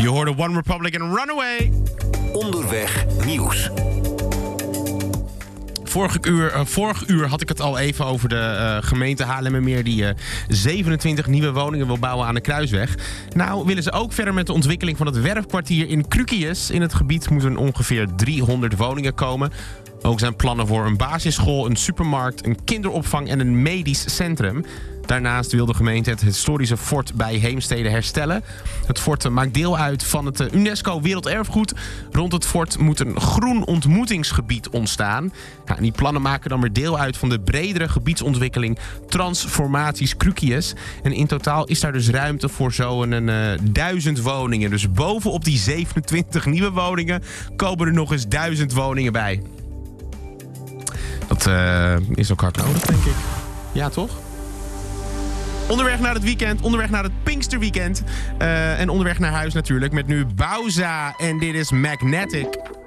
Je hoorde One Republic en Runaway. Onderweg nieuws. Vorig uur had ik het al even over de gemeente Haarlemmermeer die 27 nieuwe woningen wil bouwen aan de Kruisweg. Nou willen ze ook verder met de ontwikkeling van het werfkwartier in Krukius. In het gebied moeten ongeveer 300 woningen komen. Ook zijn plannen voor een basisschool, een supermarkt, een kinderopvang en een medisch centrum. Daarnaast wil de gemeente het historische fort bij Heemstede herstellen. Het fort maakt deel uit van het UNESCO Werelderfgoed. Rond het fort moet een groen ontmoetingsgebied ontstaan. Ja, en die plannen maken dan weer deel uit van de bredere gebiedsontwikkeling Transformaties Krukius. En in totaal is daar dus ruimte voor zo'n 1000 woningen. Dus bovenop die 27 nieuwe woningen komen er nog eens 1000 woningen bij. Dat is ook hard nodig, denk ik. Ja, toch? Onderweg naar het weekend, onderweg naar het Pinksterweekend. En onderweg naar huis natuurlijk met nu Bauza en dit is Magnetic.